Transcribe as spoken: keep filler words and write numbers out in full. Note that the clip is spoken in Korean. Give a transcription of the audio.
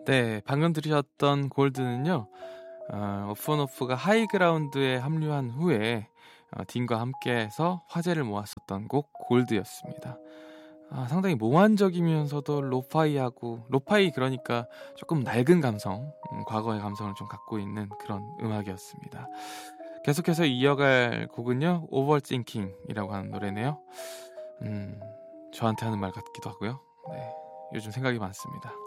네, 방금 들으셨던 골드는요, 어, 오프온오프가 하이그라운드에 합류한 후에 어, 딘과 함께해서 화제를 모았었던 곡 골드였습니다. 아, 상당히 몽환적이면서도 로파이하고, 로파이 그러니까 조금 낡은 감성, 음, 과거의 감성을 좀 갖고 있는 그런 음악이었습니다. 계속해서 이어갈 곡은요, 오버띵킹이라고 하는 노래네요. 음, 저한테 하는 말 같기도 하고요. 네, 요즘 생각이 많습니다.